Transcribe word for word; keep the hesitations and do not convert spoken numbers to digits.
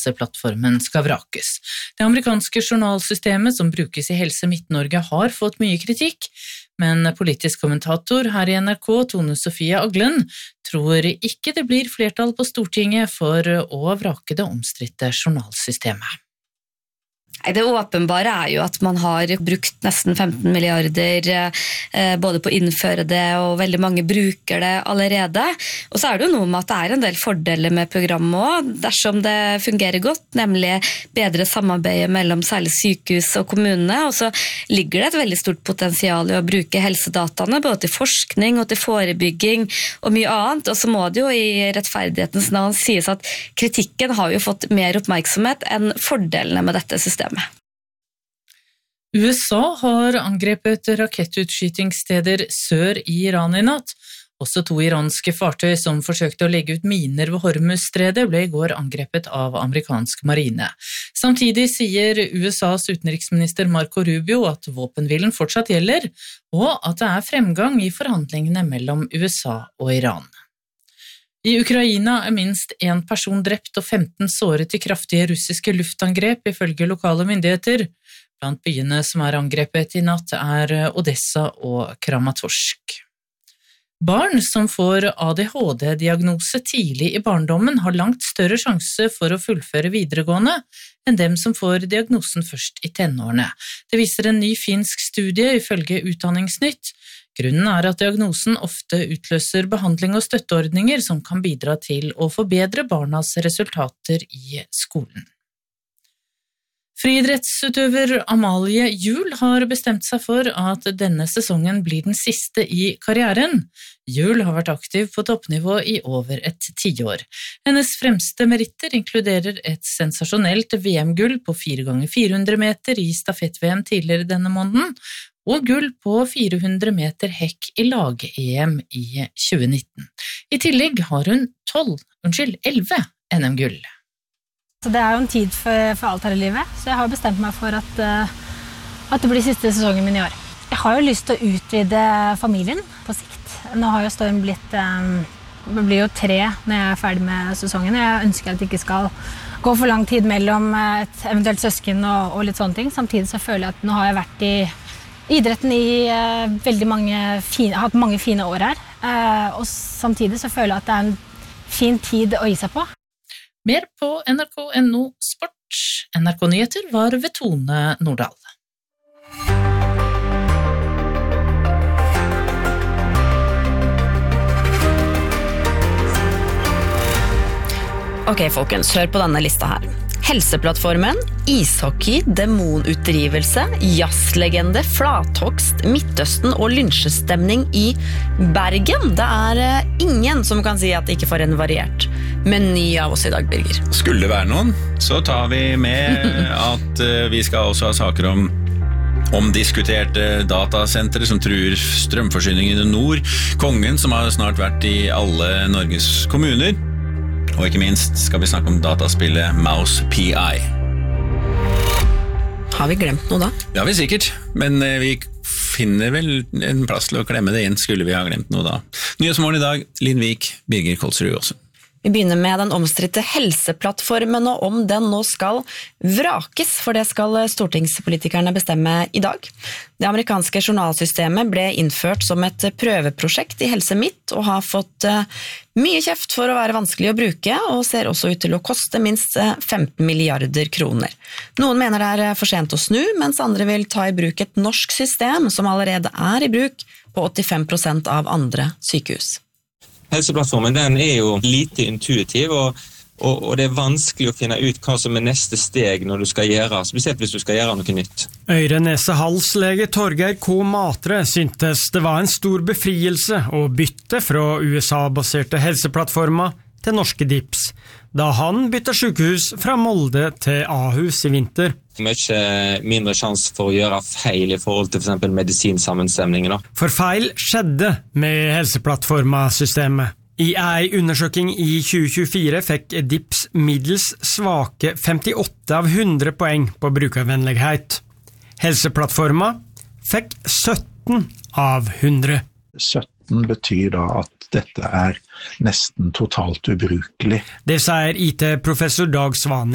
Helseplattformen skal vrakes. Det amerikanske journalsystemet som brukes i Helse Midt-Norge har fått mye kritikk, men politisk kommentator her i N R K, Tone Sofie Aglen, tror ikke det blir flertall på Stortinget for å vrake det omstridte journalsystemet. Det åpenbare er jo at man har brukt nesten femten milliarder eh, både på å innføre det, og veldig mange bruker det allerede. Og så er det jo noe med at det er en del fordeler med programmet også, dersom det fungerer godt, nemlig bedre samarbeid mellom særlig sykehus og kommunene, og så ligger det et veldig stort potensial i å bruke helsedataene, både til forskning og til forebygging og mye annet, og så må det jo i rettferdighetens navn sies at kritikken har jo fått mer oppmerksomhet enn fordelene med dette systemet. U S A har angrepet rakettutskytingssteder sør i Iran i natt. Også to iranske fartøy som forsøkte å legge ut miner ved Hormuzstredet ble i går angrepet av amerikansk marine. Samtidig sier U S As utenriksminister Marco Rubio at våpenhvilen fortsatt gjelder, og at det er fremgang i forhandlingene mellom U S A og Iran. I Ukraina er minst en person drept og femten såret i kraftige russiske luftangrep, ifølge lokale myndigheter. Blant byene som er angrepet i natt er Odessa og Kramatorsk. Barn som får A D H D-diagnose tidlig i barndommen har langt større sjanse for å fullføre videregående enn dem som får diagnosen først i tenårene. Det viser en ny finsk studie ifølge Utdanningsnytt. Grunnen er at diagnosen ofte utløser behandling og støtteordninger som kan bidra til å forbedre barnas resultater i skolen. Friidrettsutøver Amalie Juel har bestemt seg for at denne sesongen blir den siste i karrieren. Juel har vært aktiv på toppnivå i over et tiår. Hennes fremste meritter inkluderer et sensasjonelt V M-gull på fire ganger fire hundre meter i stafett-V M tidligere denne måneden, og gull på fire hundre meter hekk i lag-E M i tjue nitten. I tillegg har hun tolv, unnskyld, elleve N M-gull. Så det er jo en tid for, for alt her i livet, så jeg har bestemt meg for at, uh, at det blir siste sesongen min i år. Jeg har jo lyst til å utvide familien på sikt. Nå har jo Storm blitt, um, det blir jo tre når jeg er ferdig med sesongen. Jeg ønsker at det ikke skal gå for lang tid mellom et eventuelt søsken og, og litt sånne ting. Samtidig så føler jeg at nå har jeg vært i idretten i uh, veldig mange fine, har hatt mange fine år her. Uh, og samtidig så føler jeg at det er en fin tid å gi seg på. Mer på N R K punktum N O Sport. N R K Nyheter var ved Tone Nordahl. Ok, folkens, hør på denne lista her. Helseplattformen, ishockey, demonutdrivelse, jazzlegende, flathogst, Midtøsten og lynsjestemning i Bergen. Det er ingen som kan si at det ikke får en variert meny av oss i dag, Birger. Skulle det være noen, så tar vi med at vi skal også ha saker om omdiskuterte datasentre som truer strømforsyningen i nord, kongen som har snart vært i alle Norges kommuner, og ikke minst skal vi snakke om dataspillet Mouse P I. Har vi glemt noe da? Det har vi sikkert, men vi finner vel en plass til å klemme det inn, skulle vi ha glemt noe da. Nyhetsmorgen i dag, Linn Vik, Birger Kolsrud også. Vi begynner med den omstridte helseplattformen, og om den nå skal vrakes, for det skal stortingspolitikerne bestemme i dag. Det amerikanske journalsystemet ble innført som et prøveprosjekt i Helse Midt, og har fått mye kjeft for å være vanskelig å bruke, og ser også ut til å koste minst femten milliarder kroner. Noen mener det er for sent å snu, mens andre vil ta i bruk et norsk system som allerede er i bruk på åttifem prosent av andre sykehus. Helseplattformen den er jo lite intuitiv, og, og, og det er vanskelig å finne ut hva som er neste steg når du skal gjøre, spesielt hvis du skal gjøre noe nytt. Øre-nese-halslege Torgeir K. Matre syntes det var en stor befrielse å bytte fra U S A-baserte helseplattformer til norske D I P S, da han bytte sykehus fra Molde til Ahus i vinter. Mye mindre sjanse for å gjøre feil i forhold til for eksempel medisinsammenstemningen. For feil skjedde med helseplattformasystemet. I ei undersøking i tjue tjuefire fikk D I P S middels svake femtiåtte av hundre poeng på brukervennlighet. Helseplattforma fikk sytten av hundre. sytten betyr da at dette er nesten totalt ubrukelig. Det sier I T-professor Dag Svane